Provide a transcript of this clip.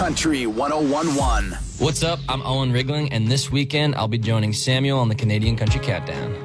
Country 101.1. What's up? I'm Owen Rigling, and this weekend I'll be joining Samuel on the Canadian Country Countdown.